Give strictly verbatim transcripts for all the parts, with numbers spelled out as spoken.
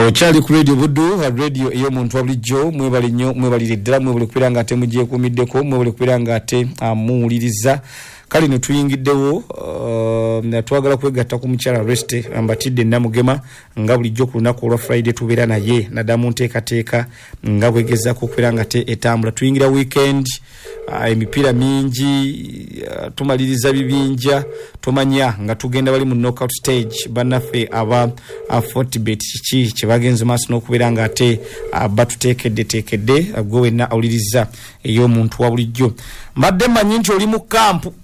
Ochali ku radio Buddu, radio eyo muntu wabulijjo mwebali nnyo mwebalire ddala mwebale kupiranga ate mugiye kumiddeko mwebale kupiranga ate amuwuliriza kale ne tuyingiddewo uh, na twagala kwegatta ku mukyala Reste ambatidde namugema nga bulijjo ku lunaku olwa Friday tubeera naye nadamu nteekateeka nga bwegezako kupiranga ate etambula tuyingira weekend uh, emipiira mingi uh, tumaliriza bibinja tumanya nga tugenda bali mu knockout stage banafe aba uh, Fortbet kiki kyebagenze maaso n'okubeeranga ate uh, batuteekedde teekedde uh, gwe wenna awuliriza eyo muntu wa bulijjo mbadde manyi nti oli mu kampu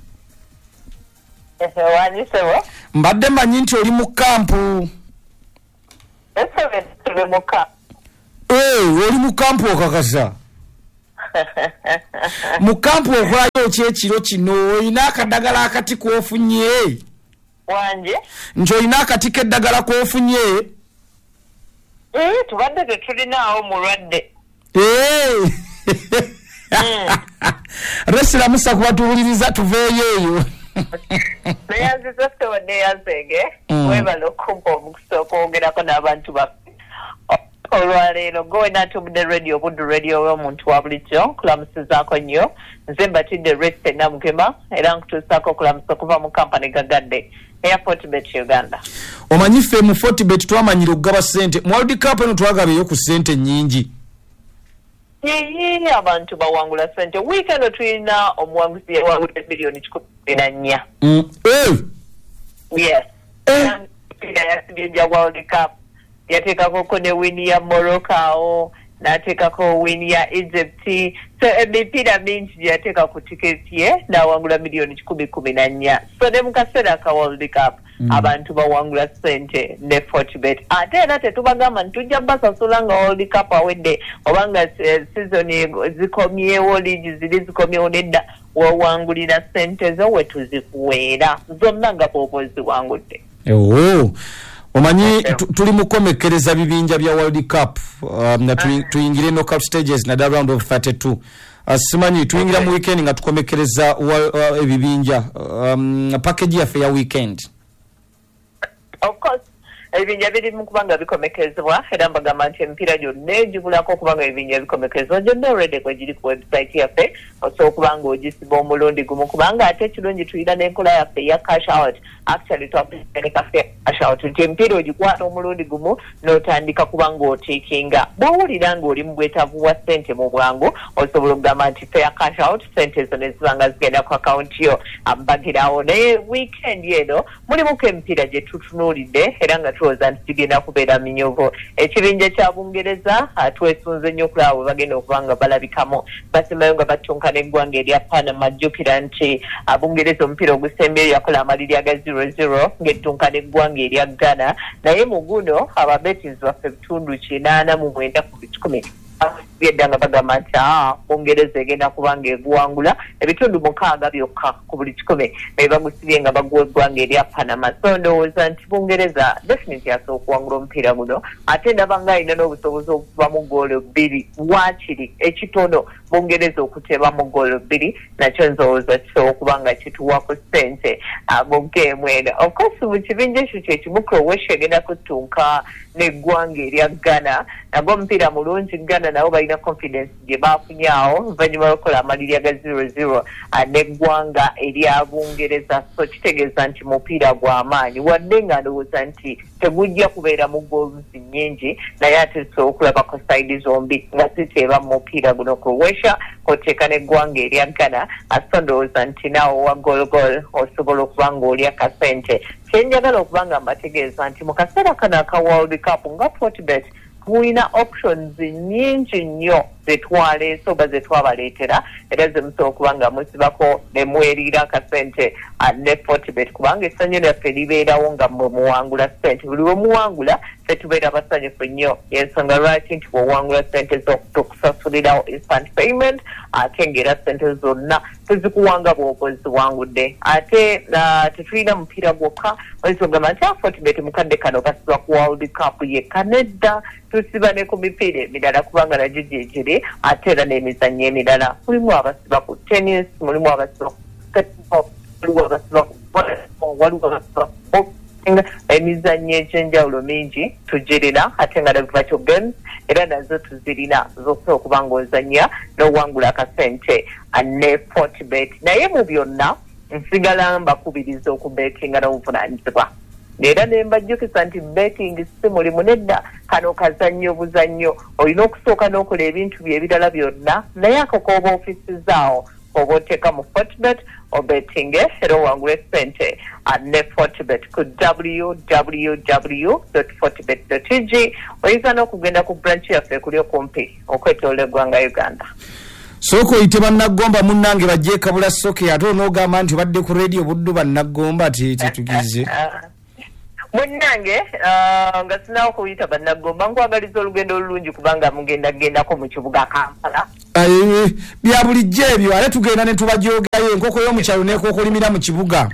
Wani sewa? Mbadde manyi nti oli mu kampu. Esewe tuli mu kampu. Eh, oli mu kampu okakasa. Mu kampu okwayo kyekiro kino olina akadagala akati kwofunye. Wanje? Nti olina akati k'eddagala kwofunye. Eh, tubadde tetulinaawo mulwadde. Eh. Mm. Resira musa kubatuuliriza tuveeyo eyo. Nayanze zose wadde yazege webala okumpa omukisa okwogerako n'abantu baffe olwaleero gwe natubudde radio Buddu radio w'omuntu wa bulijjo kulamusizaako nnyo nze mbatidde Reste namugema era nkutuusaako okulamusa okuva mu kampani gagadde eya Fortbet Uganda. Omanyi ffe mu Fortbet twamanyira okugaba ssente mu World Cup eno twagabeyo ku ssente nnyingi. Yee abantu bawangula sente weekend tulina omuwanguzi yawangula bilioni kikumi na nnya. Mm. Eh. Yes. Eh. Ya World Cup yateekako ne win ya Morocco n'ateekako win ya Egypt so emipiira mingi yateeka ku tiketi ye n'awangula milioni kikumi kumi na nnya so ne mu kaseera ka World Cup mm. abantu bawangula sente ne Fortbet ate era tetubagamba nti tujja basasula nga World Cup awedde obanga uh, season zikomyewo ligi ziri zikomyewo nedda wawangulira sente zo wetuzikuweera zonna nga bw'oba oziwangudde. Oh. Omanyi tuli mukomekereza bibinja bya World Cup um, na tuyingire knockout stages na the round of thirty-two. Uh, simanyi tuyingira mu weekend nga tukomekereza uh, ebibinja um, package ya fair weekend. Of course ebinja biri mu kubanga bikomekezebwa era mbagamba nti emipiira gyonna egibulako okubanga ebinja bikomekezebwa gyonna already kwe giri ku website yaffe osobola okubanga ogisiba omulundi gumu kubanga ate ekirungi tuyina n'enkola yaffe eya cash out actually twapene kaffe cash out nti emipiira ogikwata omulundi gumu n'otandika kubanga oteekinga bw'owulira ng'oli mu bwetaavu bwa ssente mu bwangu osobola okugamba nti fair cash out ssente ezo ne ziba nga zigenda ku akawunti yo ambagirawo naye weekend eno mulimuko emipiira gye tutunuulidde era nga tuloza nti kigenda kubeera minyovo ekibinja kya Bungereza twesunze nnyo okulaba bwe bagenda okuba nga balabikamu basembayo nga batunkana eggwanga erya Panama jjukira nti Bungereza omupiira ogusembayo yakola amaliri aga zero zero ng'ettunkana eggwanga erya Ghana naye mu guno ababetins baffe bitundu kinaana mu mwenda ku kikumi byedda nga bagamba nti Bungereza egenda kuba nga eguwangula ebitundu mukaaga byokka ku buli kikumi naye bagusibye nga baguwa eggwanga erya Panama so ndowooza nti Bungereza definitely asobola okuwangula omupiira guno ate ndaba nga alina n'obusobozi okuva mu goolo bbiri waakiri ekitono Bungereza okuteba mu goolo bbiri nakyo nzowooza kisobola okuba nga kituwako ssente mu geemu eno of course mu kibinja ekyo kyekimu Croatia egenda kutunka n'eggwanga erya Ghana nagwo omupiira mulungi Ghana nabo balina confidence gye baafunyawo oluvannyuma lw'okukola amaliri aga zero zero n'eggwanga erya Bungereza so kitegeeza nti mupiira gw'amaanyi wadde nga ndowooza nti tegujja kubeera mu gooluzi nnyingi naye ate tusobola okulabako sayidi zombi nga ziteeba mu mupiira guno Croatia k'oteeka n'eggwanga erya Ghana ate ndowooza nti naawe wa goolgool osobola okuba ng'oli akasente kyenjagala okuba nga mbategeeza nti mu kaseera kano aka World Cup nga Fortbet tulina options nnyingi nnyo zetwaleese oba zetwabaleetera era zemusobola okuba nga musibako ne mweriira akasente ne Fortbet kubanga essanyu lyaffe libeerawo nga mwe muwangula ssente buli we muwangula ffe tubeera basanyufu nnyo y'ensonga lwaki nti bw'owangula ssente zokusasulirawo instant payment ate ng'era ssente zonna tezikuwanga bw'oba oziwangudde ate tetulina mupiira gwokka oyinza nti Fortbet mukadde kano kasiba ku World Cup yekka nedda tusiba ne ku mipiira emirala kubanga nagyo gye giri ate era n'emizannyo emirala mulimu abasiba ku tennis mulimu abasiba ku basketball waliwo abasiba ku waliwo abasiba ku emizannyo egy'enjawulo mingi tugirina ate nga virtual games era nazo tuzirina zose okuba ng'ozannya n'owangula akasente ne Fortbet naye mu byonna nsigala mbakubiriza okubetinga n'obuvunaanyizibwa era ne mbajjukisa nti betting si mulimu nedda kano kazannyo buzannyo olina okusooka n'okola ebintu bye ebirala byonna naye akakooba ofiisi zaawo oba oteeka mu Fortbet obetinge era owangule ssente ne Fortbet ku w w w dot fortbet dot g oyinza n'okugenda ku branch yaffe ekuli okumpi okwetoola eggwanga Uganda. Soko oyite bannagomba munnange bajje kabula soke ate onoogamba nti obadde ku radio buddu bannagomba tetugize munnange nga sinaawo kuyita bannagomba nkwagaliza olugendo olulungi kubanga mugenda gendako mu kibuga Kampala bya bulijjo ebyo ate tugenda ne tubajoogayo enkoko y'omukyalo neekookolimira mu kibuga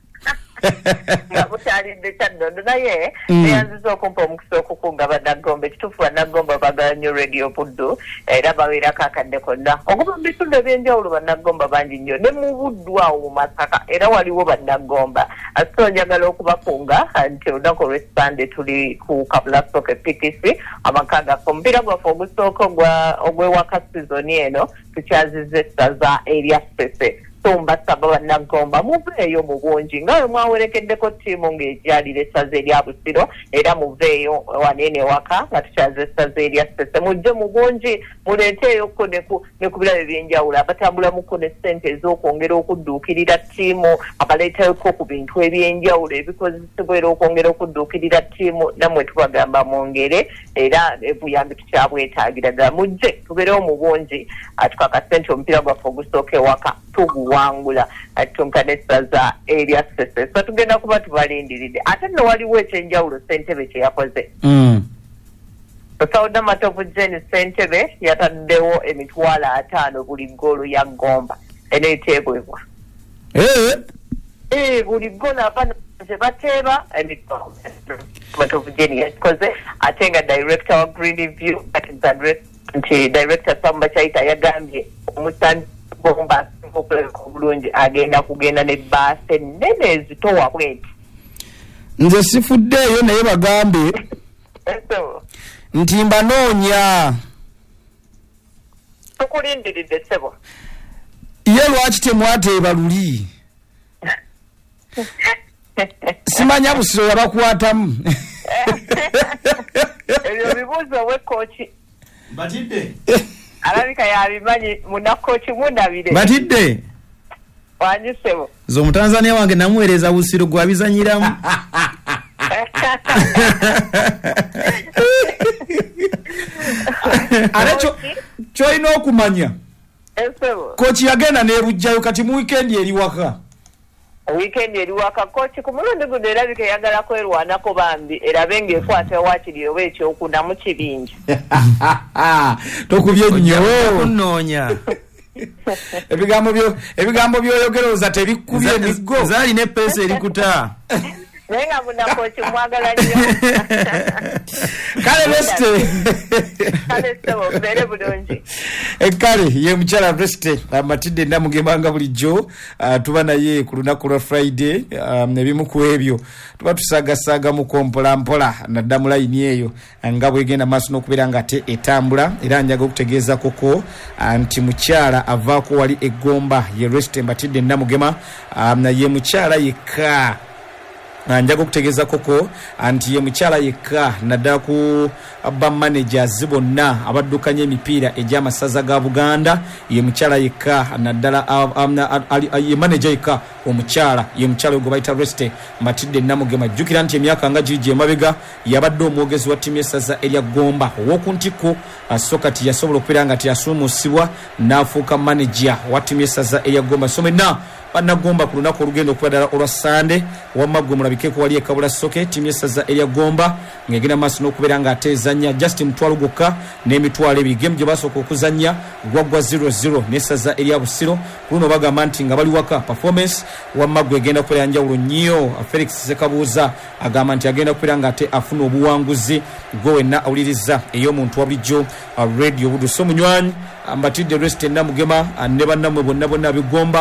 nga butalidde kyaddondo naye neyanziza okumpa omukisa okukunga bannagomba ekituufu bannagomba bagala nnyo radio buddu era baweerako akadde konna okuva mu bitundu eby'enjawulo bannagomba bangi nnyo ne mu buddu awo mu Masaka era waliwo bannagomba so njagala okubakunga nti olunaku olw'essande tuli ku kabula soke P T C amaka gaffe omupiira gwaffe ogusooka ogw'ewaka sizoni eno tukyaziza essaza erya Ssese tumba saba bannagomba muveeyo mu bungi nga bwe mwawerekeddeko ttiimu ng'egyalira essaza erya Busiro era muveeyo wanene waka nga tukyaza essaza erya Ssese mujje mu bungi muleeteeyoko ne ku birabo ebyenjawulo abatambulamuko ne ssente ez'okwongera okudduukirira ttiimu abaleetayoko ku bintu ebyenjawulo ebikozesebwa era okwongera okudduukirira ttiimu nammwe tubagamba mwongere era ebuyambi tukyabwetaagiraga mujje tubeerewo mu bungi tukakase nti omupiira gwaffe ogusooka ewaka tuguwangula atunka n'essaza erya Ssese so tugenda kuba tubalindiridde ate nno waliwo ekyenjawulo ssentebe kye yakoze Sauda Matovu Jeni ssentebe yataddewo emitwalo ataano buli ggoolo ya Gomba eneeteebwebwa buli ggoolo abaana ze bateeba emitwalo Matovu Jeni yakoze ate nga director wa Green View nti director Samba Chaita yagambye omusani bomba obulungi agenda kugenda ne baasi ennene ezitowa bweti nze sifuddeeyo naye bagambe nti mbanoonya tukulindiridde ssebo ye lwaki temwateeba luli simanya Busiro yabakwatamu ebyo bibuuzo ow'ekooki batidde alabika yabimanyi munakooki mundabire batidde wanyusebo zo Omutanzania wange namuweereza Busiro gwabizanyiramu ate kyolina okumanya ensebo kooki yagenda n'ebujjayo kati mu wikendi eri waka weekend eri waka kooki ku mulundi guno erabika eyagala kwerwanako bambi erabe ng'ekwata waakiri oba ekyokuna mu kibinja tokubye nnyo kunoonya ebigambo byo ebigambo by'oyogerooza tebikubye emiggo zaali ne peesa erikuta naye nga munakooki mwagala nnyo kale Resite kale ssebo mbeere bulungi kale ye mukyala Resite Matidde Namugema bulijjo tuba naye ku lunaku lwa Friday ebimu ku ebyo tuba tusaagasaaga mu kompola mpola nadda mu layini eyo nga bwegenda maaso n'okubeera nga ate etambula era njaga okutegeeza koko nti mukyala avaako wali eggomba ye Resite Matidde Namugema ye mukyala yekka njaga okutegeeza koko anti ye mukyala yekka naddala ku ba managers bonna abaddukanya emipiira egy'amasaza ga Buganda ye mukyala yekka naddala ye manager yekka omukyala ye mukyala gwe bayita Resite Matidde Namugema jjukira nti emyaka nga giri gy'emabega yabadde omwogezi wa ttiimu y'essaza erya Gomba ow'okuntiko so kati yasobola okubeera nga teyasuumusibwa n'afuuka manager wa ttiimu y'essaza erya Gomba so mwenna bannagomba ku lunaku olugendo okuba ddala olwa Sande wamaggwe mulabikeeko wali ekabula soke ttiimu y'essaza erya Gomba ng'egenda maaso n'okubeera nga ate ezannya just mutwalo gwokka n'emitwalo ebiri gemu gye basooka okuzannya gwaggwa zero zero n'essaza erya Busiro ku luno bagamba nti nga bali waka performance wamaggwe egenda kubeera njawulo nnyo. Felix Sekabuuza agamba nti agenda kubeera nga ate afuna obuwanguzi gwe wenna awuliriza ey'omuntu wa bulijjo radio Buddu so munywanyi Matidde Resite Namugema ne bannammwe bonna bonna ab'eggomba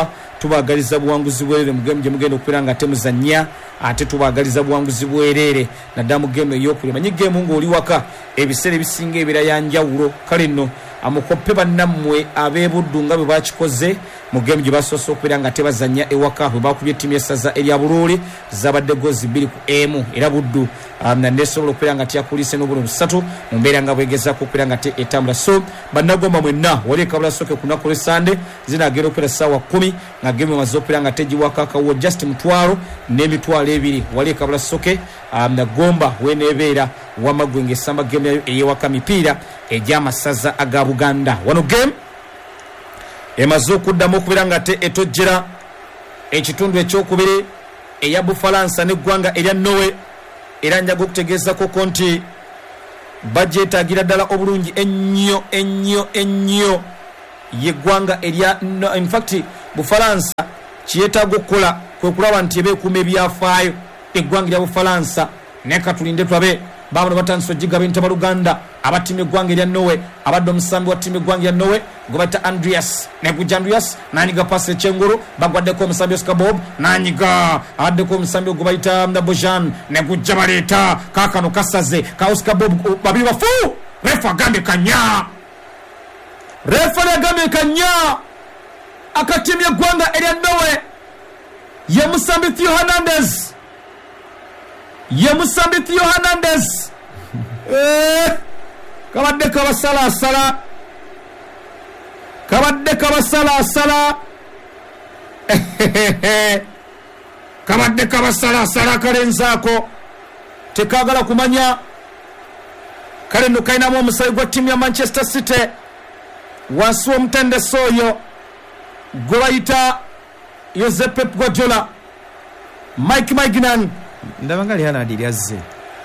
tubagaliza buwanguzi bwerere mu game gye mugenda okupira nga temuzannya ate tubagaliza buwanguzi bwerere nadda mu game ey'okulema nyi game ng'oli waka ebiseera ebisinga ebirayanjawulo kale nno amukoppe bannammwe ab'ebuddu nga bwe bakikoze mu game gye basoose okupira nga tebazannya ewaka bwe bakubye ettiimu y'essaza erya Buloole zabadde gozi bbiri ku emu era buddu um, nesobola okupira nga tyakulise n'obuli busatu mu mbeera nga bwegezaako okupira nga etambula so bannagomba mwenna wali ekabula soke ku nnaku lw'Essande zinaagenda okupira ssaawa kumi nga game emaze okupira nga tegiwaka akawo just mutwalo n'emitwalo ebiri wali ekabula soke um, nagomba weneebeera wamagwe ng'essamba game yayo ey'ewaka mipiira egy'amasaza aga Buganda wano game emaze okuddamu okubira nga te etojjera ekitundu ekyokubiri eya Bufalansa n'eggwanga erya Norway era njaga okutegeezako ko nti bagyetaagira ddala obulungi ennyo ennyo ennyo yeggwanga erya no, in fact Bufalansa kiyeetaaga okukola kwe kulaba nti ebeekuuma ebyafaayo eggwanga erya Bufalansa naye katulinde twabe baabano batandise ogigaba entaba Luganda abattiimu eggwanga erya Norway abadde omusambi wa ttiimu eggwanga erya Norway gwe bayita Andreas nekujja Andreas nanyiga pasi ekyengulu bagwaddeko omusambi Oscar Bob nanyiga abaddeko omusambi gwe bayita Bojan nekujja baleeta kaakano kasaze ka Oscar Bob babiri bafu refa agambye kanya refa agambye kanya akattiimu eggwanga erya Norway ye musambi Theo Hernandez ye musambi Theo Hernandez eh kabadde kabasala sala kabadde kabasala sala kabadde kabasala sala kalenzaako tekagala kumanya kale no kainamu omusayi gwa tiimu ya Manchester City wansi w'omutendesi oyo gwe bayita Jose Pep Guardiola Mike Magnan ndabanga li Haaland lyazze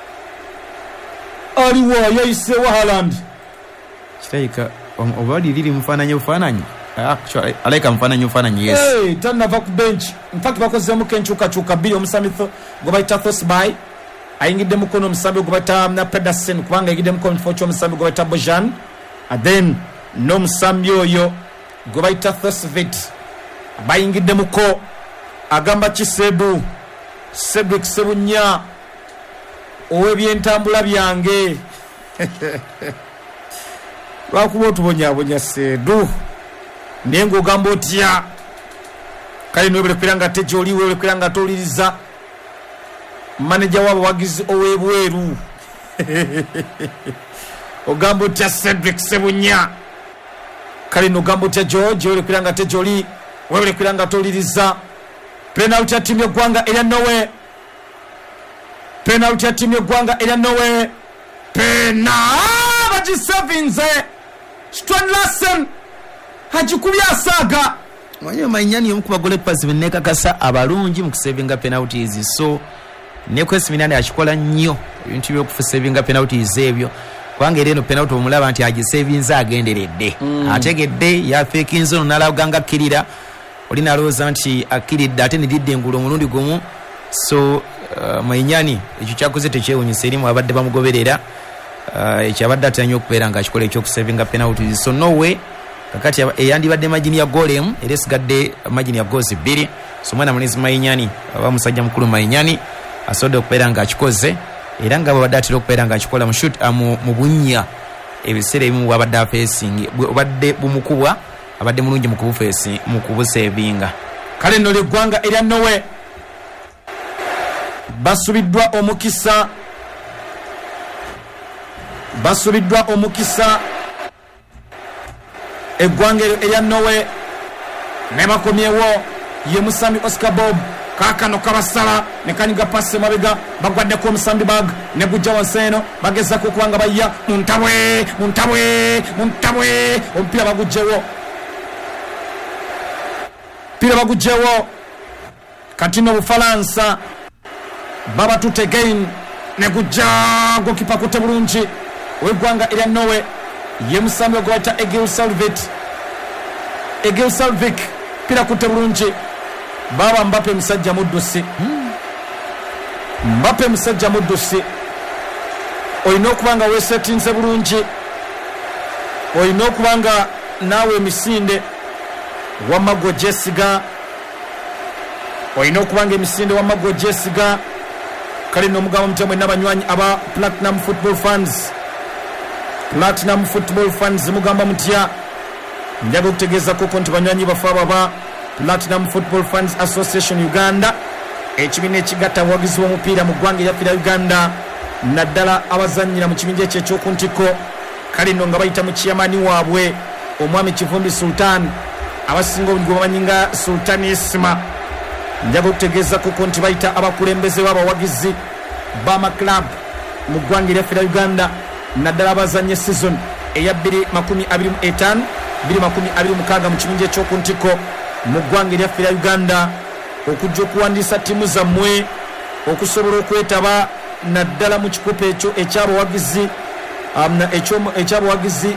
aliwo yayiseewo Haaland kitayika oba liri mufaananyi bufaananyi alaika mufaananyi bufaananyi yes hey, tanava ku bench in fact bakozeemu kenkyukakyuka bbiri omusambi gwe bayita Thosby ayingidde mukono omusambi gwe bayita na Pedersen kubanga ayingidde mukono kifo ky'omusambi gwe bayita Bojan and then n'omusambi oyo gwe bayita Thosvit bayingidde muko agamba Kisebu Cedric Sebunya ow'ebyentambula byange lwakuba otubonyabonya Seedu naye ng'ogamba otya kale nwebulekwera nga te gy'oli webulekwera nga toliriza maneja w'abawagizi ow'ebweru ogamba otya Cedric Sebunya kale nogamba otya George webulekwera nga te gy'oli webulekwera nga toliriza penalty ya timu y'eggwanga erya Norway penalty ya timu y'eggwanga erya Norway pena bagisevinze Stuart Larsen hagikubya asaaga mwenye Mainyani omu ku bagole pass bennekakasa abalungi mu kusevinga penalties so ne Kwesi Minani akikola nnyo ebintu by'okusevinga penalties ebyo kubanga era eno penalty omulaba nti agisevinze agenderedde mm. ategedde yafeekinze ono n'alaganga kirira olina alowooza nti akiridde ate nedidde engulu omulundi gumu so uh, Mainyani ekyo kyakoze tekyewunyisa erimu abadde bamugoberera uh, ekyabadde atanya okubeera nga akikola ekyokusevinga penalties so no way kakati eyandibadde magini ya golem era esigadde magini ya gozi bbiri so mwana mulezi Mainyani aba musajja mukulu Mainyani asobodde okubeera nga akikoze era nga babadde atera okubeera nga akikola mu shoot mu bunnya ebiseera ebimu wabadde afeesingi obadde bumukubwa abadde mulungi mu kubufeesi mu kubuseebinga kale nno ly'eggwanga erya Norway basubiddwa omukisa basubiddwa omukisa eggwanga erya Norway ne bakomyewo ye musambi Oscar Bob kaakano kabasala ne kanyiga pasi mabega bagwaddeko omusambi bag ne gujja wansi eno bagezako okubanga bayya muntabwe muntabwe muntabwe omupiira bagugjewo pira bagugjewo kati no Bufalansa baba tute again ne gujja gokipa kute bulungi w'eggwanga erya Norway ye musambi ogwayita Egil Salvik Egil Salvik pira kute bulungi baba Mbappe musajja muddusi hmm. Mbappe musajja muddusi olina okubanga weesetinze bulungi olina okubanga naawe emisinde wamma gwe gyesiga olina okubanga emisinde wa mago jesiga kale n'omugamba mutya mwenna abanywanyi aba Platinum Football Funds Platinum Football Funds mugamba mutya njaga okutegeeza koko nti banywanyi bafa baba Platinum Football Funds Association Uganda ekibiina ekigatta abawagizi b'omupiira mu ggwanga eryaffe Uganda naddala abazannyira mu kibinja ekyo ekyokuntiko kale nno nga bayita mu kiyamani waabwe omwami Kivumbi Sultan abasinga obungi bamanyi nga Sultan Isma njaga okutegeeza koko nti bayita abakulembeze b'abawagizi b'amaklab mu ggwanga eryaffe Uganda naddala abazannye season eya bbiri makumi abiri mu etaano bbiri makumi abiri mu mukaaga mu kibinja ekyokuntiko mu ggwanga eryaffe Uganda okujja okuwandiisa ttiimu zammwe okusobola okwetaba naddala mu kikopo ekyo ekyabawagizi ekyabawagizi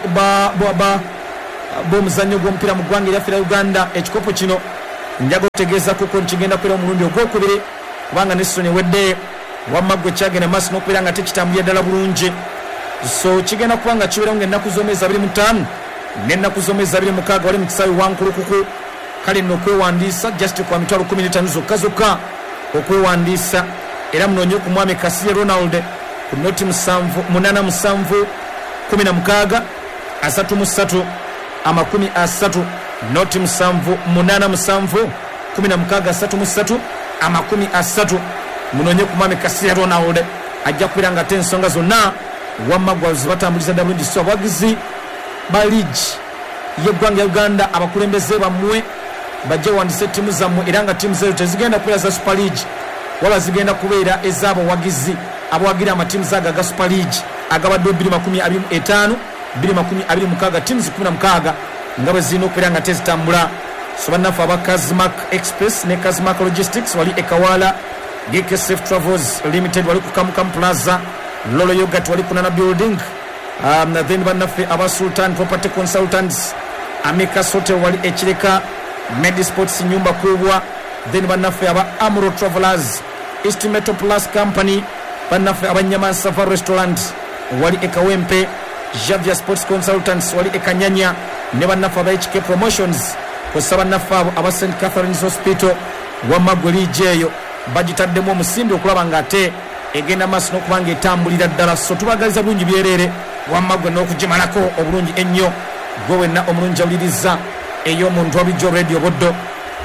b'omuzannyo gw'omupiira mu ggwanga eryaffe Uganda. Ekikopo kino njaga okutegeeza kuko nkigenda kubeera omulundi ogwokubiri kubanga ne season ewedde wamma gwe kyagenda maaso n'okubeera nga tekitambulira ddala bulungi, so kigenda kuba nga kibeerawo ng'ennaku z'omwezi abiri mu ttaano n'ennaku z'omwezi abiri mu mukaaga wali mu kisaawe wankulukuku kale nno okwewandiisa just kwa mitwalo kumi n'etaano zokka zokka okwewandiisa era munoonye ku mwami Kasirye Ronald ku noti munaana musanvu kumi na mukaaga asatu mu ssatu amakumi asatu noti musanvu munaana musanvu kumi na mukaaga asatu mu ssatu amakumi asatu munoonye ku mwami Kasirye Ronald ajja kubeera nga ate ensonga zonna wamma gwazo batambuliza ddala bulungi so abawagizi ba liigi y'eggwanga Uganda abakulembeze bammwe bajje wandise ttiimu zammwe era nga ttiimu zeero tezigenda kubeera za Super League wala zigenda kubeera ez'abawagizi abawagira amatiimu zaago aga Super League agabadde bbiri makumi abiri mu etaano bbiri makumi abiri mu mukaaga ttiimu kumi na mukaaga nga bwe zirina okubeera nga tezitambula. So bannaffe aba Kazmark Express ne Kazmark Logistics wali ekawala G K S F Travels Limited wali ku Kamukamu Plaza Lolo Yogurt wali ku Nana Building um, then bannaffe aba Sultan Property Consultants Amicus Hotel wali ekireka Medisports nyumba kubwa then bannaffe aba Amro Travelers East Metro Plus Company bannaffe aba Nyama Safari Restaurant wali ekawempe Javier Sports Consultants wali ekanyanya ne bannaffe aba H K Promotions kosa bannaffe aba Saint Catherine's Hospital wamagwe lijeyo bagitaddemu omusimbi okulaba nga ate egenda maaso n'okuba nga etambulira ddala, so tubagaliza bulungi byereere wamagwe n'okugimalako obulungi ennyo gwe wenna omulungi awuliriza ey'omuntu wabijo radio boddo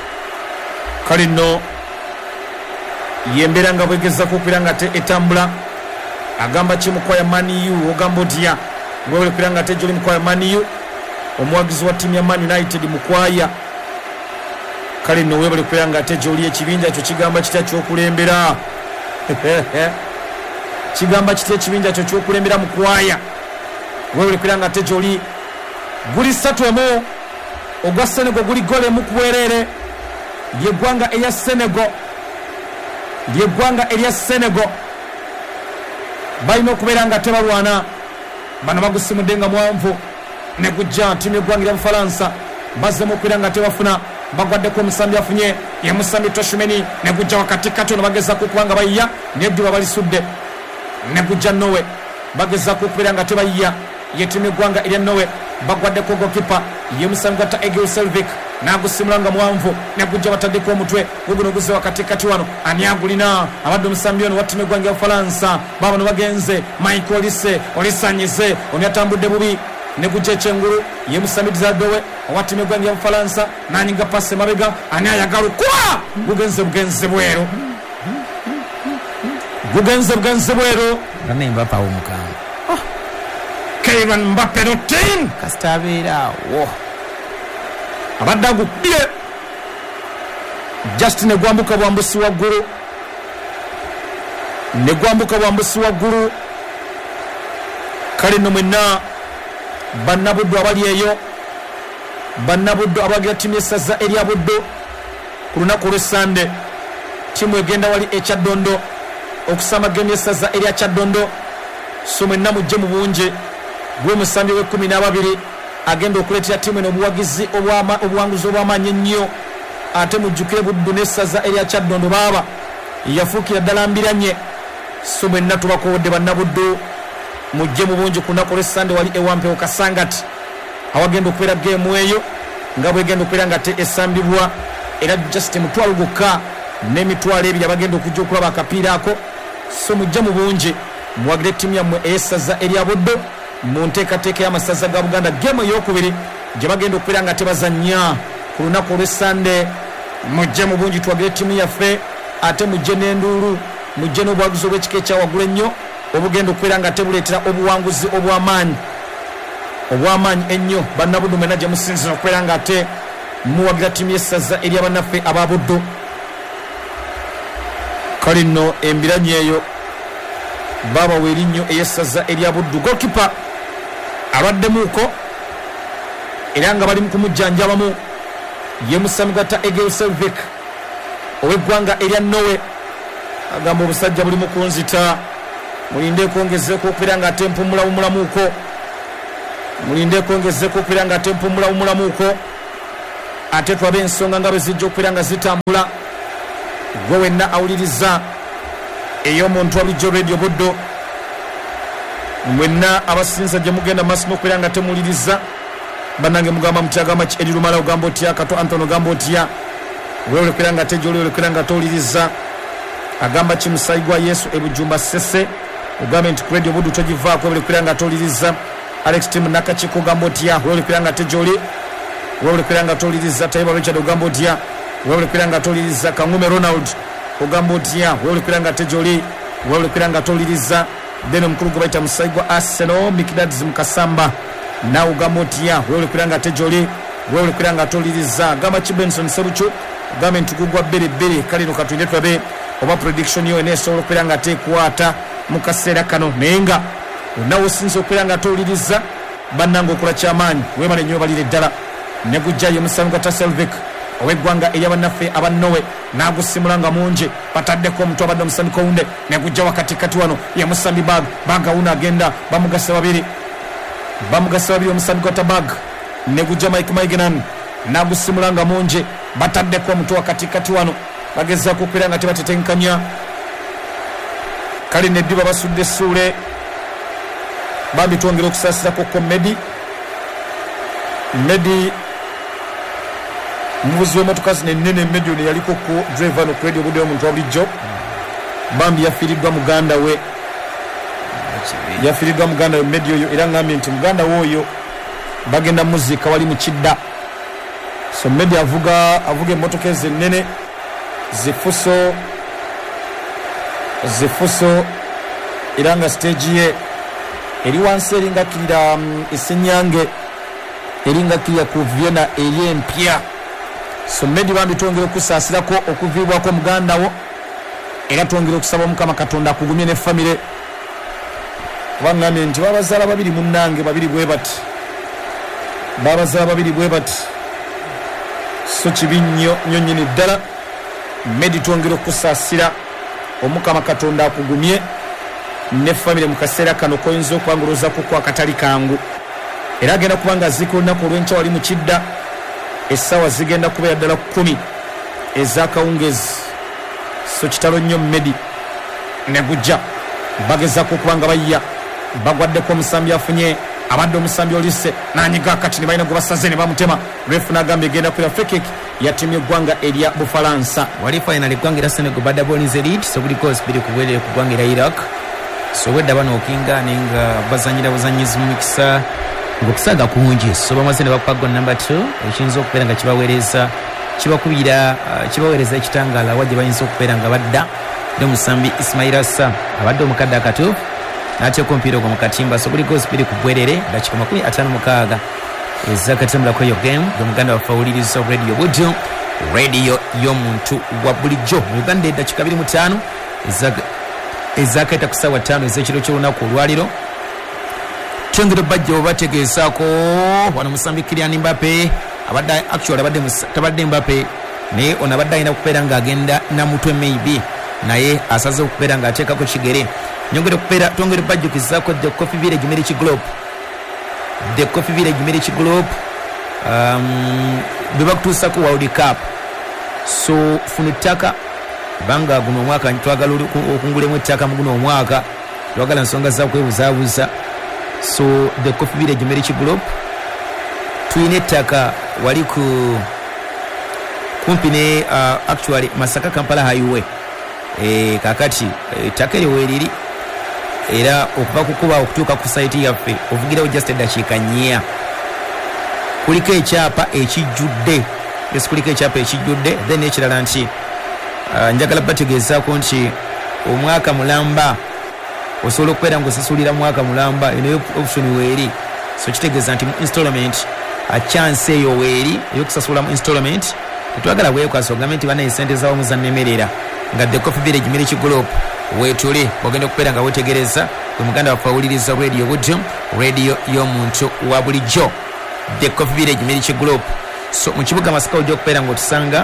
kale nno yembeera nga bwegezako okubeera nga ate etambula agamba kimukwaya maniu ogamba otya gwewole kubeera nga ate gyoli mukwaya maniu omuwagizi wa ttiimu ya Man United mukwaya kale nno weebale kubeera nga ate gyoli ekibinja kyo kigamba kitya kyokulembera kigamba kitya ekibinja kyo kyokulembera mukwaya weebale kubeera nga ate gyoli guli ssatu emu ogwa Senegal guli gole mu kubwerere ly'eggwanga erya Senegal ly'eggwanga erya Senegal balina okubeera nga tebalwana bano bagusimudde nga mwanvu ne gujja ttiimu y'eggwanga erya Bufalansa bazzemu okubeera nga tebafuna bagwaddeko omusambi afunye ye musambi Toshumeni ne gujja wakati katono bagezaako okuba nga bayiya nedduba balisudde ne gujja Nowe bagezaako okubeera nga tebayiya ye ttiimu y'eggwanga erya Nowe bagwaddeko gokipa ye musambi gwatta Egil Selvik n'agusimula nga mwanvu ne gujja bataddeko omutwe guguno guzze wakati kati wano ani agulina abadde omusambi ono wa ttiimu y'eggwanga ya Bufalansa baabano bagenze Mike Olise olisanyize ono yatambudde bubi ne gujja ekyengulu ye musambi Dizadowe owa ttiimu y'eggwanga ya Bufalansa n'anyinga pasi emabega ani ayagala okuba gugenze bugenze bweru gugenze bugenze bweru Mbappe omukambwe Kylian Mbappe rotin kasita abeeraawo abadde agubbye just ne gwambuka bwambusi waggulu ne gwambuka bwambusi waggulu kale nno mwenna bannabuddu abali eyo bannabuddu abagira ttiimu y'essaza erya buddu ku lunaku olw'essande ttiimu egenda wali ekyaddondo okusamba gemu y'essaza erya kyaddondo so mwenna mujje mu bungi gwe musambi w'ekkumi n'ababiri agenda okuleetera ttiimu eno obuwagizi obuwanguzi obw'amaanyi ennyo ate mujjukire buddu n'essaza erya kyaddondo baaba yafuukira ddala mbiranye so mwenna tubakowodde bannabuddu mujje mu bungi ku lunaku olw'essande wali ewampewo kasangati awagenda okubeera geemu eyo nga bwegenda okubeera nga te esambibwa era just mutwalo gukka n'emitwalo ebiri abagenda okujja okulaba akapiira ako. So mujja mu bungi muwagire ttiimu yammwe ey'essaza erya Buddo mu nteekateeka y'amasaza ga Buganda geemu ey'okubiri gye bagenda okubeera nga tebazannya ku lunaku olw'Essande. Mujje mu bungi tuwagire ttiimu yaffe, ate mujje n'enduulu, mujje n'obwaguzi obw'ekika ekyawaggulu ennyo obugenda okubeera nga tebuleetera obuwanguzi obw'amaanyi obw'amaanyi ennyo. Bannabuddu mwena gye musinzira okubeera nga ate muwagira ttiimu y'essaza erya bannaffe aba Buddo. Kale nno embiranyi eyo baabawa erinnyo ey'essaza erya Buddu. Goalkeeper abaddemuuko era nga bali mu kumujjanjabamu ye Musamugata Egeo Selvik ow'eggwanga erya Norway. Agamba obusajja buli mu kunzita, mulindeeko ongezeeko okubeera nga ate mpumulawumulamuuko, mulindeeko ongezeeko okubeera nga ate mpumulawumulamuuko, ate twabe ensonga nga bwe zijja okubeera nga zitambula. Gwe wenna awuliriza ey'omuntu walijjo Radio Buddo, mwenna abasinza gye mugenda maaso n'okubeera nga temuwuliriza, bannange mugamba muti agamba ki eri lumala ogamba otya, Kato Anthony ogamba otya, weewole okubeera nga te gy'oli okubeera nga towuliriza. Agamba ki Musayigwa Yesu e Bujumba Ssese ogambe nti Radio Buddo togivaako, weewole okubeera nga towuliriza. Alex Tim Nakachiko ogamba otya, weewole okubeera nga te gy'oli, weewole okubeera nga towuliriza. Taiba Richard ogamba otya, weewole okubeera nga towuliriza. Kangume Ronald ogamba otya, weewole okubeera nga te gy'oli, weewole okubeera nga towuliriza. Then omukulu gwe bayita Musayigwa Arsenal Mikdads Mukasamba nawe ogamba otya, weewole okubeera nga te gy'oli, weewole okubeera nga towuliriza. Agamba ki Benson Sebuchu ogambe nti gugwa bbere bbere. Kale no katulinde tulabe oba prediction yo eneesobola okubeera nga teekwata mu kaseera kano, naye nga onawe osinza okubeera nga towuliriza bannanga okola kyamaanyi. Weemale nnyo balire ddala. Ne gujja ye Musamugata Selvik ow'eggwanga erya bannaffe aba Norway n'agusimula nga mungi, bataddeko omuntu abadde omusambi Kowunde. Ne gujja wakatikati wano ye Musambi Bag, Bagawuna agenda bamugasa babiri, bamugasa babiri omusambi Gota Bag. Ne gujja Mike Maigenan n'agusimula nga mungi, bataddeko omuntu wakatikati wano bagezaako okubeera nga tebatetenkanya. Kale neddiba basudde essuule bambi twongera okusaasirako ko Medi Medi muvuzi w'emmotoka zino ennene. Medi ono yaliko ku driver no ku Radio Buddo omuntu wa bulijjo. Bambi yafiiriddwa muganda we, yafiiriddwa muganda we Medi oyo, era ngambye nti muganda we oyo bagenda muziika wali mu Kidda. So Medi avuga avuga emmotoka ezo ennene zifuso zifuso era nga stage ye eri wansi eringa kirira um, esenyange eringa kirya ku Vienna eri empya. So Medi bambi twongera okusaasirako okuviibwako muganda wo, era twongera okusaba Omukama Katonda akugumye ne famire. Bangambye nti babazaala babiri munnange babiri bwe bati, babazaala babiri bwe bati. So kibi nnyo nnyo nnyini ddala. Medi twongera okusaasira, Omukama Katonda akugumye ne famire mu kaseera kano koyinza okwangulozako ku akatali kangu. Era agenda kuba nga aziika olunaku olw'enkya wali mu Kidda, essaawa zigenda kubeera ddala kkumi ez'akawungezi. So kitalo nnyo Medi. Ne gujja bagezaako okuba nga bayya, bagwaddeko omusambi afunye, abadde omusambi olisse n'anyiga akati ne balina gwe basaze ne bamutema. Refu n'agambye egenda kubeera free ya ttiimu y'eggwanga erya Bufalansa. Wali final eggwanga erya Senegal badda Bowling Elite, so buliko sibiri ku bwerere ku ggwanga erya Iraq. So wedda bano okinga nenga bazanyira buzanyizi mu mikisa ng'okusaaga kungi. So bamaze ne bakupa gol number two ekiyinza okubeera nga kibaweereza kibakubira uh, kibaweereza ekitangaala wajje bayinza okubeera nga badda n'omusambi Ismail Assa abadde omukadde akatuufu n'ateeka omupiira ogwo mu katimba. So buliko sibiri ku bwerere dakika makumi ataano mukaaga ezakatambulako eyo game ng'omuganda waffe awuliriza Radio Buddo, radio y'omuntu wa bulijjo mu Uganda. Eddakiika abiri mu ttaano ezakaita ku ssaawa ttaano ez'ekiro ky'olunaku olwaliro. Twongera bajja obategeesaako wano musambi Kylian Mbappe abadde actually abadde tabadde Mbappe naye ono abadde alina okubeera ng'agenda namutwe maybe, naye asaze okubeera ng'ateekako kigere. Nyongera okubeera twongera bajjukizaako the Coffee Village Miliki Group, the Coffee Village Miliki Group um, bwe bakutuusako World Cup. So funa ettaka banga guno omwaka twagala okungulemu ettaka mu guno omwaka, twagala nsonga za kwebuzaabuza. So the Coffee Village Miliki Group tuyina ettaka wali ku kumpi ne uh, actually Masaka Kampala highway e, kakati e, takere weriri era okuva kukuba okutuuka ku site yaffe ovugirawo just eddakiika nnya kuliko ekyapa ekijjudde yes kuliko ekyapa ekijjudde then ekirala nti uh, njagala bategeezaako nti omwaka mulamba osobola okubeera ng'osasulira mwaka mulamba eno option weeri so kitegeeza nti mu installment a chance eyo weeri ey'okusasula mu installment tetwagala bwekwaso ogambe nti bana esente zaawo zannemerera nga the Coffee Village Miliki Group weetuli ogenda okubeera nga wetegereza gwe muganda waffe awuliriza radio budyo radio y'omuntu wa bulijjo the Coffee Village Miliki Group so mu kibuga Masaka ojja okubeera ng'otusanga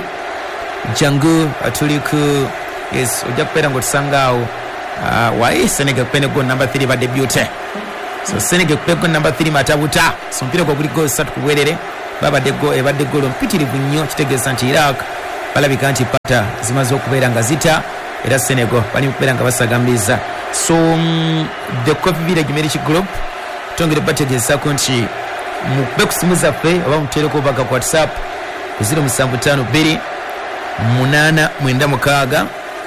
jangu tuli ku yes ojja kubeera ng'otusanga awo uh, wayi Senegal Penego number three ba debut so Senegal Penego number three matabuta so mpira gwa buli goal satu kubwerere baba dego ebadde golo mpitirivu nnyo kitegeeza nti Iraq balabika nti pata zimaze okubeera nga zita era Senegal bali mukubeera nga basagambiza so um, the Coffee Village Miliki Group tongere bategeezako nti mukube ku simu zaffe oba muteereko baga ku WhatsApp ku zero seven five two eight nine six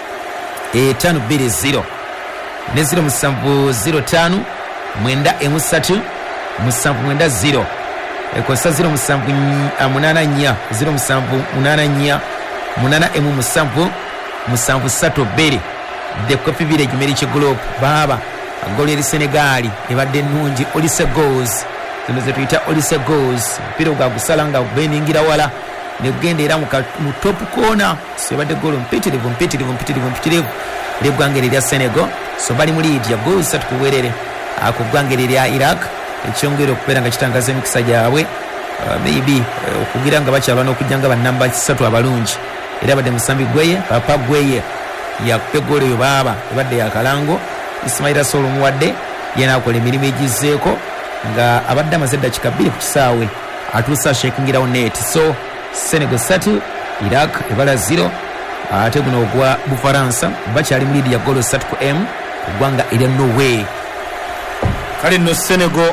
e tano mbili zero ne zero seven zero five nine three seven zero ekosa zero seven munana nya zero seven munana nya munana emu musanvu musanvu sato bere the Coffee Village Miliki Group baba goli eri Senegali ebadde nnungi Olise goals zino ze tuyita Olise goals mpira gwa gusalanga beningira wala ne genda era mu top corner so ebadde golo mpitirivu mpitirivu mpitirivu mpitirivu eri gwangeri lya Senegal so bali mu lead ya goals satu kuwerere ako gwangeri lya Iraq ekyongera okubeera nga kitangaza emikisa gyabwe uh, maybe uh, okugira nga bakyalwana okujjanga bannamba kisatu abalungi era badde musambi gweye papa gweye yakupe golo yo baba ebadde yakalango Ismaila Solo muwadde yena akola emirimu egizeeko nga abadde amaze eddakiika bbiri ku kisaawe atuusa shakingirawo net so Senegal satu Iraq ebala zero ate guno ogwa Bufaransa bakyali mu lead ya golo satu ku m ogwanga erya Norway kale no Senegal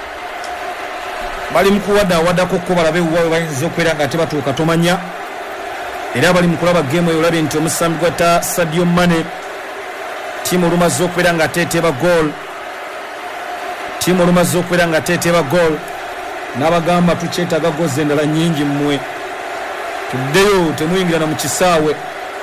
bali mukuwada wadako ko balabe wawe bayinza okwera nga tebatuuka tomanya era bali mukulaba game eyo labe nti omusambi gwata Sadio Mane timu rumaze okwera nga teteba goal timu rumaze okwera nga teteba goal n'abagamba tukyetaaga goals endala nyingi mmwe tuddeyo temuyingirana mu kisaawe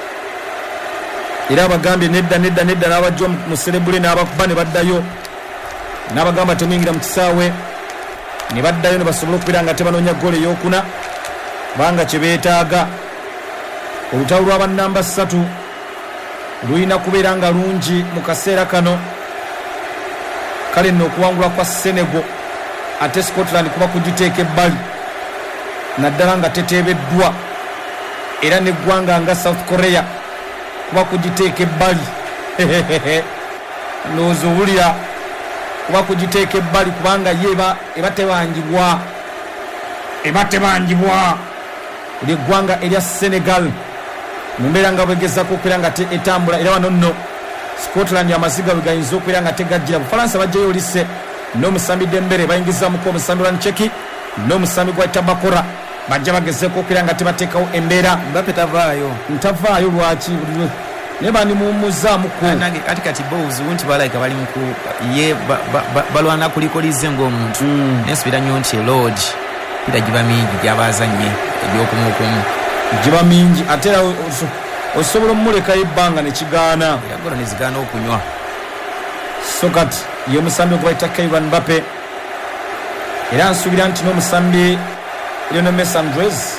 era abagambye nedda nedda nedda n'abajja mu celebule n'abakuba ne baddayo n'abagamba temuyingira mu kisaawe ne baddayo ne basobola okubeera nga tebanoonya goal ey'okuna banga kye beetaaga olutalo lw'abannamba ssatu lulina kubeera nga lungi mu kaseera kano kale nno okuwangula kwa Senegal ate Scotland kuba kugiteeka ebbali naddala nga teteebeddwa era neggwanga nga South Korea kuba kugiteeka ebbali ndowooza owulira kuba kugiteeka ebbali kubanga ye eba tebangibwa eba tebangibwa eggwanga erya Senegal mu mbeera nga bwegezako okubeera nga etambula era wano nno Scotland amaziga bwe gayinza okubeera nga tegajjira Bufalansa bajjayo Olise n'omusambi Dembele bayingizamuko omusambi Rancheki n'omusambi gwa Tabakora bajja bagezeeko okubeera nga tebateekawo embeera Mbappe tavaayo ntavaayo lwaki naye bandi mumuzaamuko kati kati Bowes nti balayika bali muku ye balwana kulikolize ng'omuntu nesubira nnyo nti Lord pira giba mingi gyabazanye ebyokumukumu giba mingi ate era osobola omulekayo ebbanga nekigaana yagolo nezigaana okunywa so kati ye omusambi okubayita Kylian Mbappe era nsuubira nti n'omusambi Lionel Messi Andres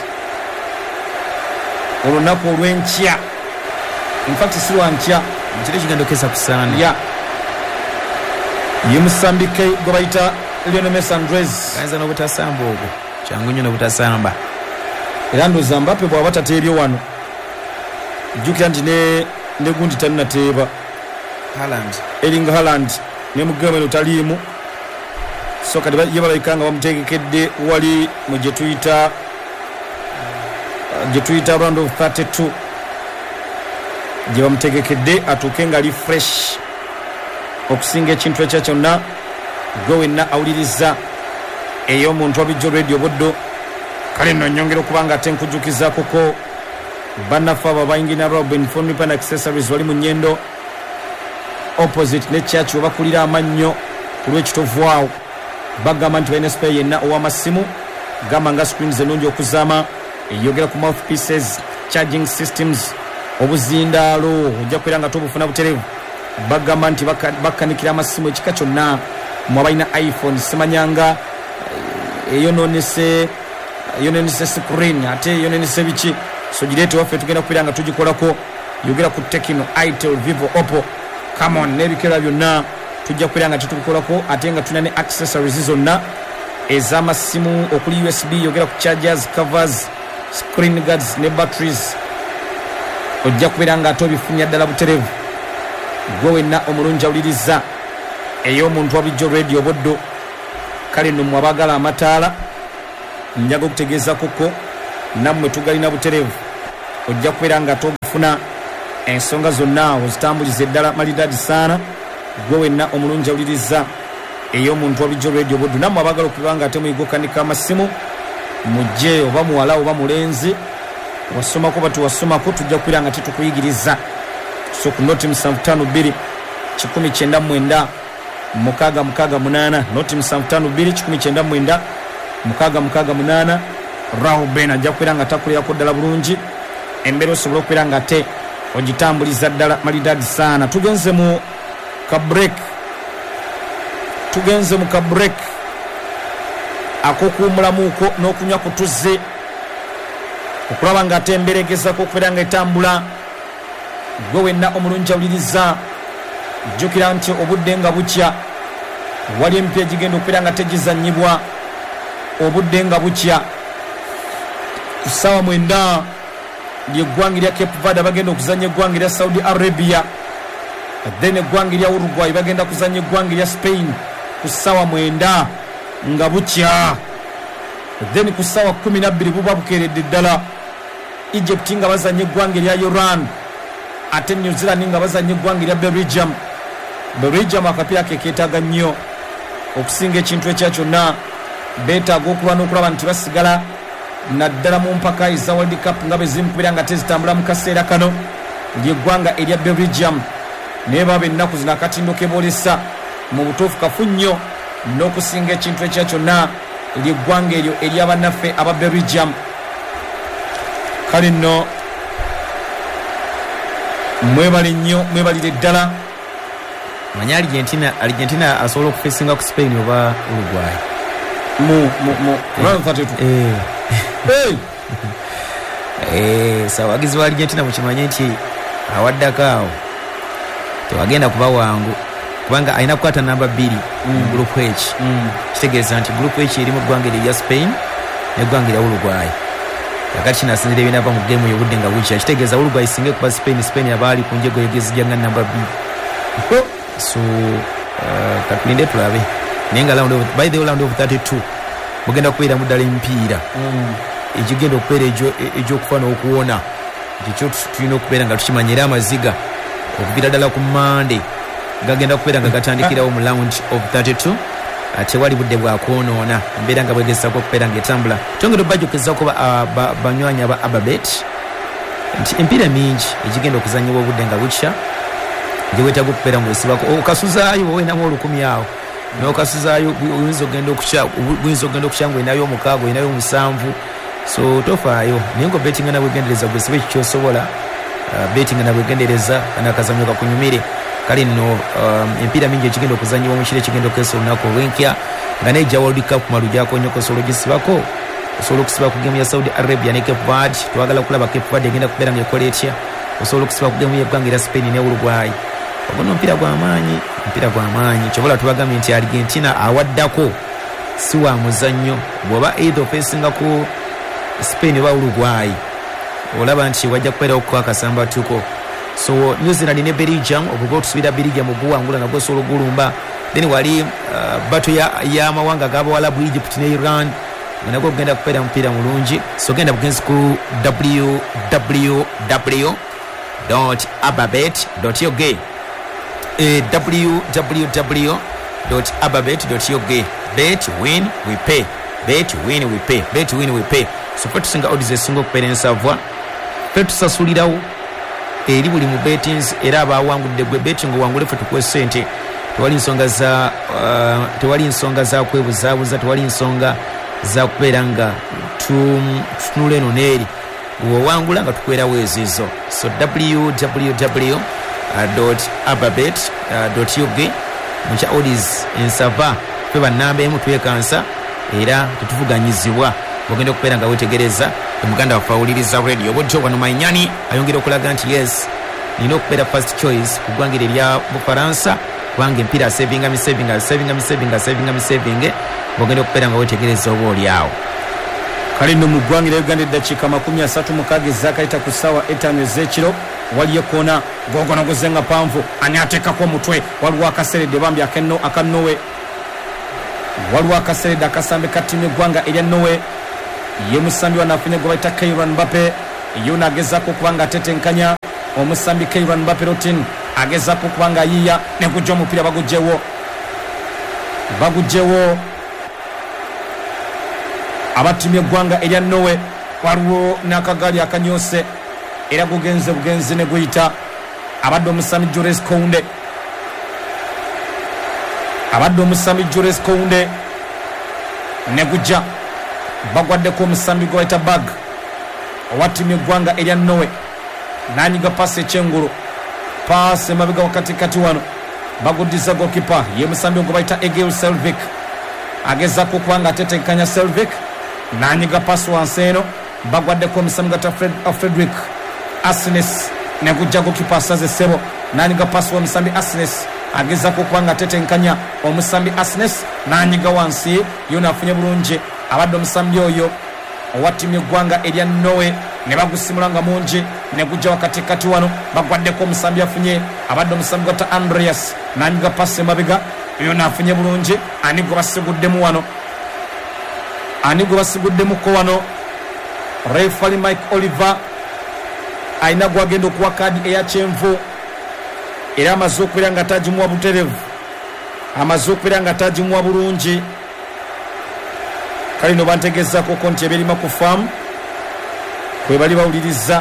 olunaku olw'enkya infact si lwankya ekiro kigenda okesa kusaana ya ye musambi gwe bayita Lionel Messi Andres ayinza n'obutasamba ogwo kyangu nnyo n'obutasamba era ndooza Mbappe bw'aba tateebye wano jjukira nti ne gundi talinateeba Haaland Erling Haaland ne mugema eno taliimu so kati ye balabika nga bamutegekedde wali mu gye tuyita gye tuyita round of thirty-two gye bamutegekedde atuuke nga ali fresh okusinga ekintu ekya kyonna gwe wenna awuliriza ey'omuntu wabijjo radio buddo kale nno nnyongera okuba nga ate nkujjukizakoko bannaffe abo bayingina Robin Furniture and Accessories wali mu Nyendo opposite ne church obakulira amannyo ku lw'ekitovu awo bagamba nti balina spare yenna ow'amasimu gamba nga screens ennungi okuzaama eyogera ku mouthpieces charging systems obuzindaalo ojja kubeera nga tobufuna buterevu bagamba nti bakkanikira amasimu ekika kyonna mwe abalina iPhone simanyanga eyononese eyononese screen ate eyononese biki so gireete waffe tugenda kubeera nga tugikolako yogera ku Tecno, Itel, Vivo, Oppo come on n'ebikera byonna tujja kubeera nga tutubikolako ate nga tulina ne accessories zonna ez'amasimu okuli U S B yogera ku chargers, covers, screen guards ne batteries ojja kubeera nga ate obifunya ddala buterevu gwe wenna omulungi awuliriza ey'omuntu wabijjo radio boddo kale nno mmwe abaagala amataala njaga okutegeeza koko nammwe tugalina buterevu ojja kubeera nga tobufuna ensonga zonna ozitambuliza eddala malidaadi saana gwe wenna omulungi awuliriza ey'omuntu wabijjo radio boddo nammwe abaagala okuba nga ate muyigokanika amasimu mujje oba muwala oba mulenzi wasomako bati wasomako tujja kubeera nga tetukuyigiriza so ku noti musanvu ttaano bbiri kikumi kyenda mwenda mukaaga mukaaga munaana noti musanvu ttaano bbiri kikumi kyenda mwenda mukaaga mukaaga munaana Rauben ajja kubeera nga takulirako ddala bulungi embeera osobola okubeera nga te ogitambuliza ddala malidaadi saana tugenze mu kabreak tugenze mu kabreak akokuwumulamuuko n'okunywa kutuze okulaba nga ate embeera egezako okubeera nga etambula gwe wenna omulungi awuliriza jjukira nti obudde nga bukya wali empya egigenda okubeera nga tegizannyibwa obudde nga bukya ku ssaawa mwenda lyeggwanga erya Cape Verde bagenda okuzannya eggwanga erya Saudi Arabia then eggwanga erya Uruguay bagenda kuzannya eggwanga erya Spain ku ssaawa mwenda nga bukya then ku ssaawa kumi nabbiri buba bukeeredde ddala Egypt nga bazannya eggwanga erya Iran ate New Zealand nga bazannya eggwanga erya Belgium Belgium akapiira ke keetaaga nnyo okusinga ekintu ekya kyonna beetaaga okulwa n'okulaba nti basigala naddala mu mpaka eza World Cup nga bwe zimukubeera nga tezitambula mu kaseera kano ly'eggwanga erya Belgium naye baba ennaku zino akatindo ke boolesa mu butuufu kafu nnyo n'okusinga ekintu ekya kyonna ly'eggwanga eryo ery'abannaffe aba Belgium kale nno mwebale nnyo mwebalire ddala manya Argentina Argentina asobola okufeesinga ku Spain oba Uruguay mu mu mu round thirty-two eh hey eh sawagizi wa Argentina mukimanye nti awaddako awo tewagenda kuba wangu kubanga alina kukwata namba bbiri mu group H kitegeeza nti group H eri mu ggwanga erya Spain n'eggwanga erya Uruguay kakati kinasinzira ebinava mu game y'obudde nga bukya kitegeeza Uruguay singa kuba Spain Spain abaali ku njego egezijjanga namba bbiri so uh, katulinde tulabe naye nga round of by the round of thirty-two mugenda kubeera muddala empiira ekigenda okubeera egyokufaana okuwona ekyo tulina okubeera nga tukimanyira amaziga okuviira ddala ku Monday gagenda kubeera nga gatandikirawo mu round of thirty-two ate wali budde bwakwonoona embeera nga bwegezako okubeera ngaetambula tongera obajjukizaako banywanyi aba Ababet nti empiira mingi egigenda okuzanyibwa obudde nga bukya gyewetaaga okubeera ngaosibako okasuzaayo wenamu olukumi awo n'okasuzaayo oyinza ogenda okukya buyinza ogenda okukya nga olinayo omukaaga olinayo omusanvu so tofaayo naye nga betinga nabwegendereza gwesiba ekyo kyosobola betinga nabwegendereza anakazanyo kakunyumire kale nno empiira mingi ekigenda okuzanyibwa mu kiro ekigenda okesa olunaku olwenkya nga nejja World Cup malugyako nnyo osobola ogisibako osobola okusiba ku gemu ya Saudi Arabia ne Cape Verde twagala kulaba Cape Verde egenda kubeera ngaekola etya osobola okusiba ku gemu y'eggwanga erya Spain ne Uruguay ogono omupiira gw'amaanyi omupiira gw'amaanyi kyobola tubagambye nti Argentina awaddako si wa muzannyo bw'oba either ofeesinga ku Spain oba Uruguay olaba nti wajja kubeerawo kukwakasamba tuko so New Zealand ne Belgium okuga otusubira Belgium oguwangula nagwo osobola ogulumba then wali uh, bato y'amawanga g'abawalabu Egypt ne Iran nagwo kugenda kubeera mupiira mulungi so genda bugenzi ku w w w dot ababet dot u k Uh, w w w dot ababet dot u k bet win we pay bet win we pay bet win we pay so for tusinga odds esinga okubeera ensavwa fe tusasulirawo eri buli mu bettings era abawangudde gwe betting wangule fe tukuwe sente tewali nsonga za uh, tewali nsonga za kwebuzaabuza tewali nsonga za kubeera nga tutunula eno neeri wewangula nga tukwerawo ezizo so www ababet ug mukya odis ensava fe bannamba emu twekansa era tetuvuganyizibwa ogenda okubeera nga wetegereza omuganda waffe awuliriza radio obojjo wano manyani ayongera okulaga nti yes nina okubeera first choice ku ggwanga erya bufaransa kubanga empiira asevinga misevinga asevinga misevinga asevinga misevinge ogenda okubeera nga wetegereza oba oli awo kale nno mu ggwanga erya Uganda eddakiika makumi asatu mukaaga ezakayita ku ssaawa etaano ez'ekiro waliyo koona gogonogoze nga panvu ani ateekako omutwe waliwo akaseredde bambi akenno akannowe waliwo akaseredde akasambe ka ttiimu eggwanga erya Norway ye musambi wanaafunye gwe bayita Kylian Mbappe yona agezaako okuba nga atetenkanya omusambi Kylian Mbappe Rotin agezaako okuba nga ayiiya ne gujja omupiira bagugjewo bagugjewo abattiimu eggwanga erya Norway waliwo n'akagaali akanyoose era gugenze bugenzi ne guyita abadde omusambi Jules Kounde abadde omusambi Jules Kounde ne gujja bagwaddeko omusambi gwe bayita bag owa ttiimu eggwanga erya Norway n'anyiga paasi ekyengulu paasi emabega wakatikati wano baguddiza gokipa ye musambi gwe bayita Egil Selvik agezaako okuba nga atetenkanya Selvik n'anyiga paasi wansi eno bagwaddeko omusambi gata Frederick Asnes ne gujja gokipa asaze ssebo n'anyiga paasi w'omusambi Asnes agezaako okuba nga atetenkanya omusambi Asnes n'anyiga wansi yona afunye bulungi abadde omusambi oyo owa ttiimu eggwanga erya Norway ne bagusimula nga mungi ne gujja wakatikati wano bagwaddeko omusambi afunye abadde omusambi gata Andreas n'anyiga paasi emabega yona afunye bulungi ani gwe basiguddemu wano ani gwe basiguddemuko wano refali Mike Oliver ayina gwagenda okuwa kaadi eya kyenvu era amaze okubeera nga tagimuwa buterevu amaze okubeera nga tagimuwa bulungi kale no bantegezaako ko nti ebirima ku faamu kwe bali bawuliriza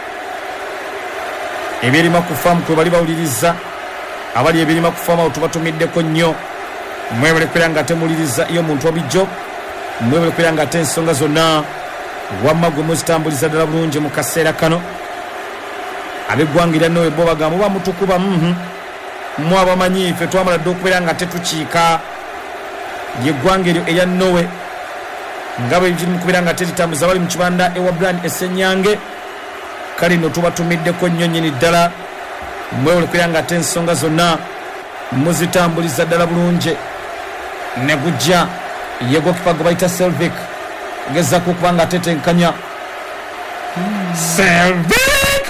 ebirima ku faamu kwe bali bawuliriza abali ebirima ku faamu awo tubatumiddeko nnyo mwebale kubeera nga temuliriza iyo muntu wabijjo mwebale kubeera nga ate ensonga zonna wamma gwe muzitambuliza ddala bulungi mu kaseera kano abeggwanga erya Norway bo bagamba oba mutukuba mhm mwe abamanyi ffe twamala dde okubeera nga tetukiika lyeggwanga eryo erya Norway nga bwe kiri mu kubeera nga tetitambuza bali mu kibanda ewa brand essenyange kale no tubatumiddeko nnyo nnyini ddala mwewole kubeera nga ate ensonga zonna muzitambuliza ddala bulungi ne gujja ye gokipa gwe bayita Selvik agezaako okuba nga atetenkanya Selvik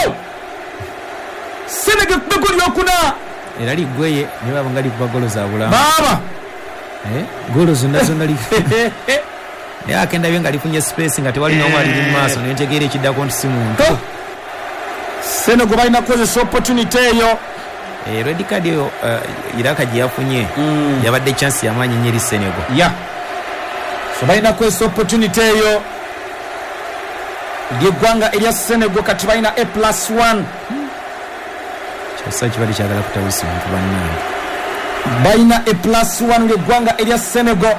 Senege kubeko lyokuna era liggweye ne baba nga likuba golo za bulamu baba eh golo zonna zonna lifu naye akenda bye nga lifunye space nga tewali n'omu ali mu maaso ne ntegeera ekiddako nti si muntu Senegal balina kukozesa opportunity eyo eh red card yo uh, Iraka gye yafunye mm. yabadde chance y'amaanyi nnyo eri Senegal ya yeah. So balina kukozesa opportunity eyo ly'eggwanga erya Senegal kati balina A plus one kyasa kibali kyagala kutawusa omuntu bannange balina A plus one ly'eggwanga erya Senegal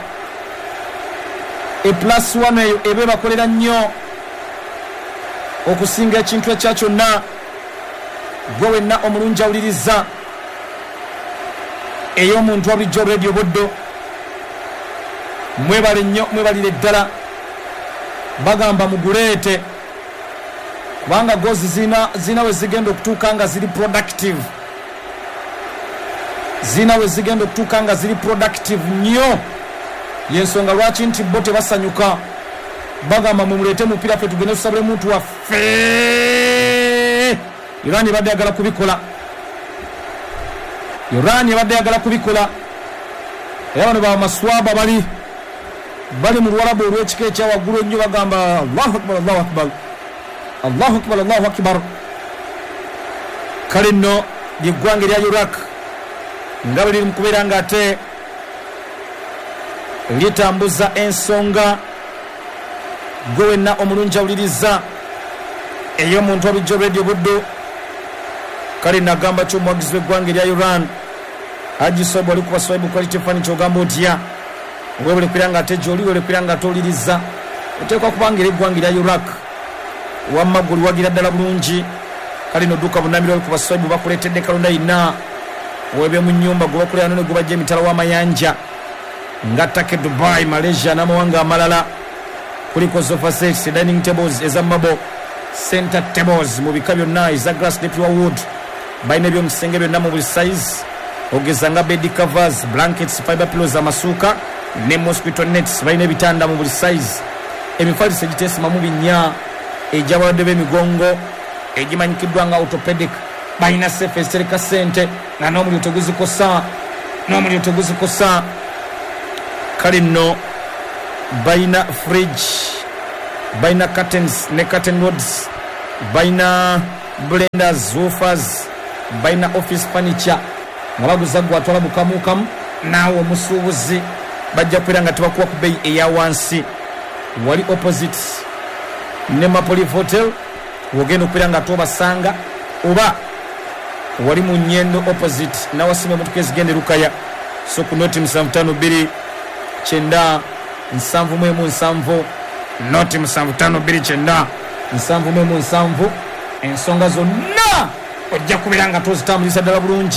A plus one eyo ebe bakolera nnyo okusinga ekintu ekya kyonna gwe wenna omulungi awuliriza ey'omuntu wabulijjo radio boddo mwebale nnyo mwebalire ddala bagamba muguleete kubanga gozi zina zina we zigenda okutuuka nga ziri productive zina we zigenda okutuuka nga ziri productive nnyo yensonga lwaki nti bo tebasanyuka bagamba mumuleete mupiira ffe tugende tusabire muntu waffe Iran ebadde yagala kubikola Iran ebadde yagala kubikola era bano bamaswaba bali bali mu Luwarabu olw'ekika ekyawaggulu ennyo bagamba Allahu akbar Allahu akbar Allahu akbar Allahu akbar kale nno ly'eggwanga erya Iraq nga bwe liri mu kubeera nga ate litambuza ensonga gwe wenna omulungi awuliriza eyo muntu abijjo radio buddo kale nagamba ky'omuwagizi w'eggwanga erya Iran Haji Sobo ali kuba Swahili quality fan ky'ogamba otya webule kwiranga ate gy'oli webule kwiranga ate oliriza oteekwa kubangira eggwanga erya Iraq wamma gwe liwagira ddala bulungi kale no dduuka bunamiro ali kuba Swahili bakuleetedde kalonda ina webe mu nnyumba gwe bakulira none gwe bajja emitala w'amayanja nga Take Dubai Malaysia n'amawanga amalala kuliko sofa sets dining tables eza mabo center tables mu bika byonna eza glass de pure wood bayina ebyomusenge byonna mu buli size ogeza nga bed covers blankets fiber pillows amasuuka ne mosquito nets bayina ebitanda mu buli size emifaliso egiteesima mu binnya egy'abalwadde b'emigongo egimanyikiddwa nga orthopedic bayina sefe ezitereka ssente nga n'omuliro teguzikosa n'omuliro teguzikosa kale nno bayina fridge bayina curtains ne curtain rods bayina blenders woofers bayina office furniture nga baguza gwe atwala bukamukamu naawe omusuubuzi bajja kubeera nga tebakuwa ku bbeeyi eya wansi wali opposite ne Mapolif Hotel wogenda okubeera nga tobasanga oba wali mu Nyendo opposite nawasima emotoka ezigenda Lukaya so ku noti musanvu ttaano bbiri kyenda nsanvu mu emu nsanvu noti musanvu ttaano bbiri kyenda nsanvu mu emu nsanvu ensonga zonna ojja kubeera nga tozitambulisa ddala bulungi